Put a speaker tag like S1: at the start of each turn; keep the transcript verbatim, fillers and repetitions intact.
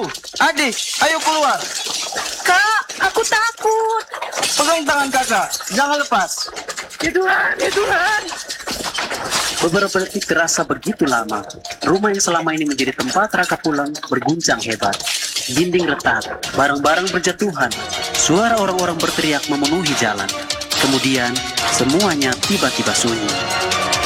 S1: Ibu, adik, ayo keluar.
S2: Kak, aku takut.
S1: Pegang tangan kakak, jangan lepas.
S2: Ya Tuhan, ya Tuhan.
S3: Beberapa detik terasa begitu lama. Rumah yang selama ini menjadi tempat Raka pulang berguncang hebat. Dinding retak, barang-barang berjatuhan, suara orang-orang berteriak memenuhi jalan. Kemudian, semuanya tiba-tiba sunyi.